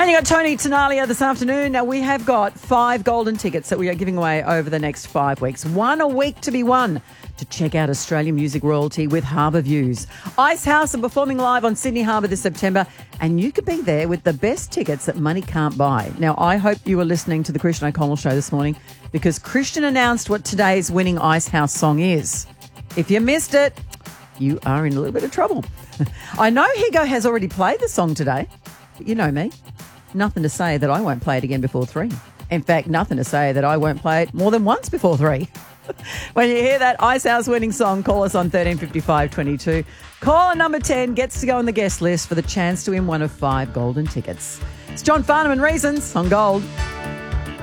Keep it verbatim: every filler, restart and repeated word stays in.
And you got Tony Tenalia this afternoon. Now, we have got five golden tickets that we are giving away over the next five weeks. One a week to be won to check out Australian music royalty with Harbour Views. Icehouse are performing live on Sydney Harbour this September, and you could be there with the best tickets that money can't buy. Now, I hope you were listening to the Christian O'Connell show this morning because Christian announced what today's winning Icehouse song is. If you missed it, you are in a little bit of trouble. I know Higo has already played the song today, but you know me. Nothing to say that I won't play it again before three. In fact, nothing to say that I won't play it more than once before three. When you hear that Icehouse winning song, call us on thirteen fifty-five twenty-two. Caller number ten gets to go on the guest list for the chance to win one of five golden tickets. It's John Farnham and Reasons on Gold.